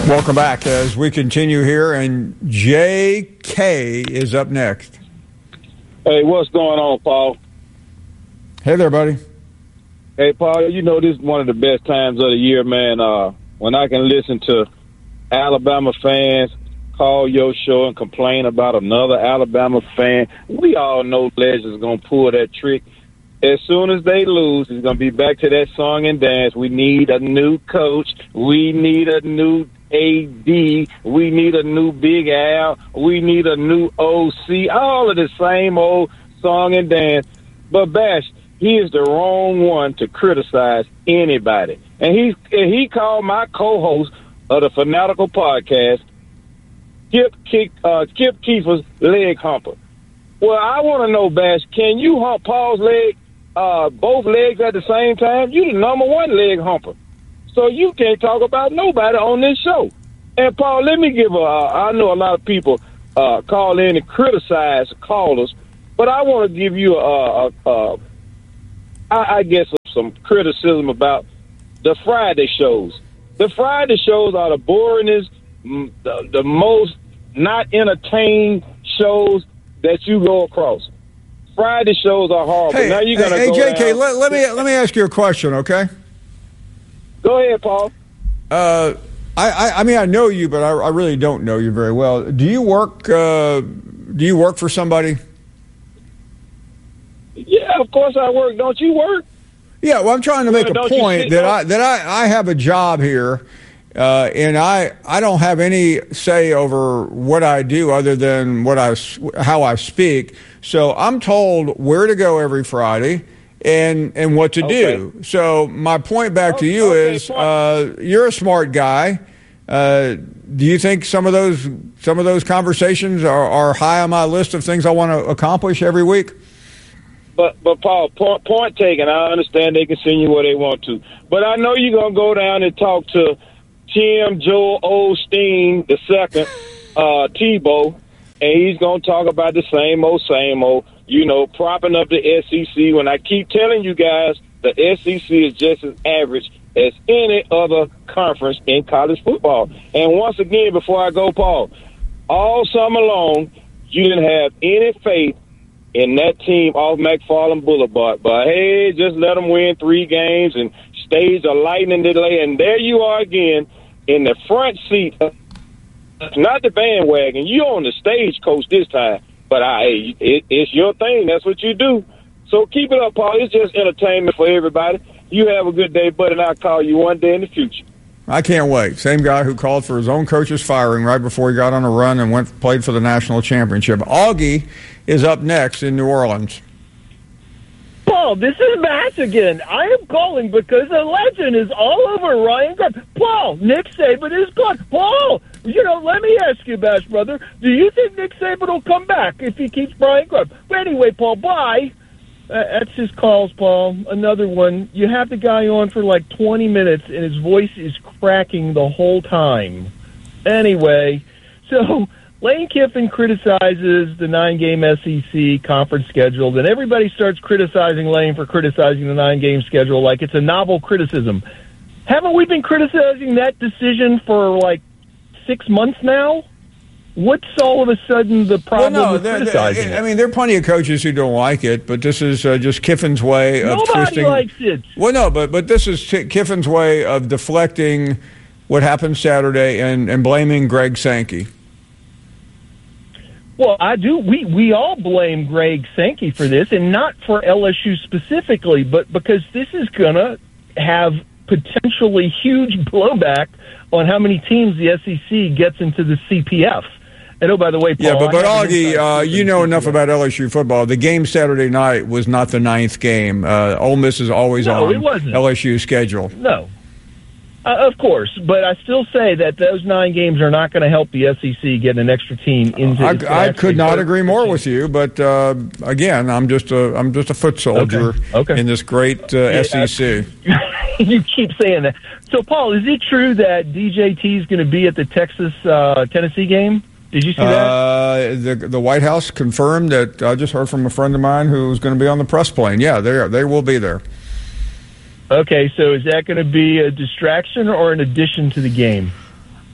Welcome back as we continue here, and J.K. is up next. Hey, what's going on, Paul? Hey there, buddy. Hey, Paul, you know this is one of the best times of the year, man, when I can listen to Alabama fans call your show and complain about another Alabama fan. We all know Legends going to pull that trick. As soon as they lose, it's going to be back to that song and dance. We need a new coach. We need a new AD. We need a new Big Al. We need a new OC. All of the same old song and dance. But Bash, he is the wrong one to criticize anybody. And he called my co-host of the Fanatical Podcast Skip Keefer's leg humper. Well, I want to know, Bash, can you hump Paul's leg, both legs at the same time? You the number one leg humper. So you can't talk about nobody on this show. And, Paul, let me give I know a lot of people call in and criticize callers, but I want to give you, I guess, some criticism about the Friday shows. The Friday shows are the boringest, the most not entertained shows that you go across. Friday shows are horrible. Hey, now you're gonna hey, go JK, down. let me ask you a question, okay? Go ahead, Paul. I mean, I know you, but I really don't know you very well. Do you work for somebody? Yeah, of course I work. Don't you work? Yeah, well, I'm trying to make a point that I have a job here, and I don't have any say over what I do other than how I speak. So I'm told where to go every Friday and what to do. So my point back to you is, you're a smart guy. Do you think some of those conversations are high on my list of things I want to accomplish every week? But Paul, point taken. I understand they can send you where they want to. But I know you're going to go down and talk to Tim Joel Osteen II, Tebow, and he's going to talk about the same old, propping up the SEC. When I keep telling you guys, the SEC is just as average as any other conference in college football. And once again, before I go, Paul, all summer long, you didn't have any faith in that team off McFarland Boulevard. But, hey, just let them win 3 games and stage a lightning delay. And there you are again in the front seat, not the bandwagon. You're on the stagecoach this time. But it's your thing. That's what you do. So keep it up, Paul. It's just entertainment for everybody. You have a good day, bud, and I'll call you one day in the future. I can't wait. Same guy who called for his own coach's firing right before he got on a run and played for the national championship. Augie is up next in New Orleans. Paul, this is Bass again. I am calling because a legend is all over Ryan Grubb. Paul, Nick Saban is gone. Paul, let me ask you, Bass brother, do you think Nick Saban will come back if he keeps Brian Grubb? But anyway, Paul, bye. That's his calls, Paul. Another one. You have the guy on for like 20 minutes, and his voice is cracking the whole time. Anyway, so Lane Kiffin criticizes the 9-game SEC conference schedule. Then everybody starts criticizing Lane for criticizing the 9-game schedule like it's a novel criticism. Haven't we been criticizing that decision for like 6 months now? What's all of a sudden the problem with criticizing it? I mean, there are plenty of coaches who don't like it, but this is just Kiffin's way of twisting. Nobody likes it. Well, no, but this is Kiffin's way of deflecting what happened Saturday and blaming Greg Sankey. Well, I do. We all blame Greg Sankey for this, and not for LSU specifically, but because this is going to have potentially huge blowback on how many teams the SEC gets into the CPF. And, oh, by the way, Paul, yeah, but Augie, you know enough about LSU football. The game Saturday night was not the 9th game. Ole Miss is always on LSU's schedule. No, of course. But I still say that those 9 games are not going to help the SEC get an extra team into. I could not agree more with you. But again, I'm just a foot soldier in this great SEC. You keep saying that. So, Paul, is it true that DJT is going to be at the Texas-Tennessee game? Did you see that? The White House confirmed that. I just heard from a friend of mine who's going to be on the press plane. Yeah, they will be there. Okay, so is that going to be a distraction or an addition to the game?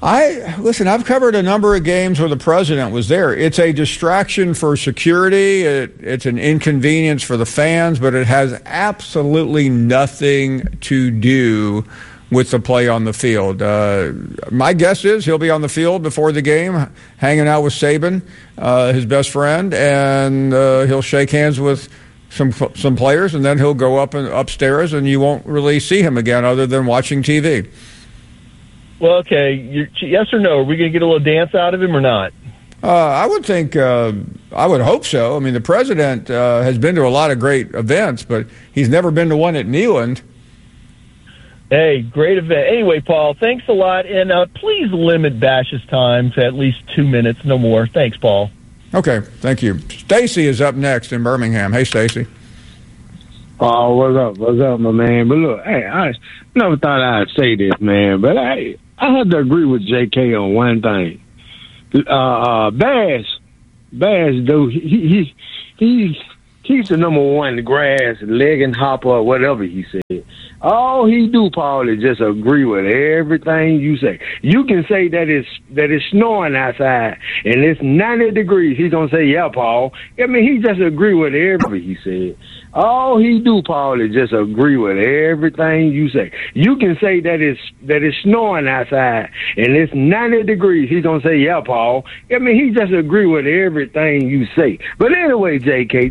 Listen, I've covered a number of games where the president was there. It's a distraction for security. It's an inconvenience for the fans, but it has absolutely nothing to do with the play on the field. My guess is he'll be on the field before the game, hanging out with Saban, his best friend, and he'll shake hands with some players, and then he'll go upstairs, and you won't really see him again other than watching TV. Well, okay. Yes or no? Are we going to get a little dance out of him or not? I would think, I would hope so. I mean, the president has been to a lot of great events, but he's never been to one at Neyland. Hey, great event. Anyway, Paul, thanks a lot. And please limit Bash's time to at least 2 minutes, no more. Thanks, Paul. Okay, thank you. Stacy is up next in Birmingham. Hey, Stacy. Oh, what's up? What's up, my man? But look, hey, I never thought I'd say this, man, but I had to agree with JK on one thing. Bash, dude, he's the number one grass legging hopper or whatever he said. All he do, Paul, is just agree with everything you say. You can say that it's snowing outside and it's 90 degrees. He's gonna say, yeah, Paul. I mean, he just agree with everything he said. All he do, Paul, is just agree with everything you say. You can say that it's snowing outside and it's 90 degrees. He's gonna say, yeah, Paul. I mean, he just agree with everything you say. But anyway, JK.